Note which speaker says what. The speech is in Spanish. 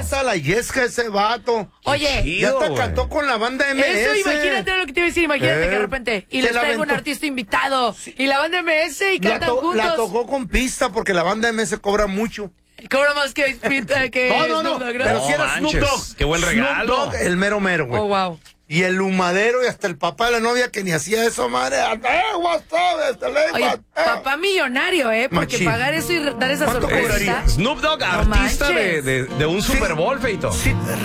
Speaker 1: Yesa, la Yesca, ese vato.
Speaker 2: Oye,
Speaker 1: Ya hasta cantó con la banda MS.
Speaker 2: eso, imagínate lo que te iba a decir, imagínate que de repente, y les traigo un artista invitado, y la banda MS, y cantan juntos.
Speaker 1: La tocó con pista porque la banda MS cobra mucho.
Speaker 2: Cobra más que
Speaker 1: No,
Speaker 2: Snoop Dogg, ¿no?
Speaker 1: pero si era Snoop Dogg.
Speaker 3: Qué buen regalo.
Speaker 1: Snoop Dogg, el mero mero, güey.
Speaker 2: Oh, wow.
Speaker 1: Y el humadero y hasta el papá de la novia que ni hacía eso, madre.
Speaker 2: Oye, papá millonario, porque
Speaker 1: Machín.
Speaker 2: pagar eso y dar esa
Speaker 1: ¿Cuánto
Speaker 2: sorpresa.
Speaker 1: cobraría?
Speaker 3: Snoop Dogg,
Speaker 2: No
Speaker 3: artista
Speaker 2: manches.
Speaker 3: de un Super Bowl, Feito.
Speaker 1: Sí,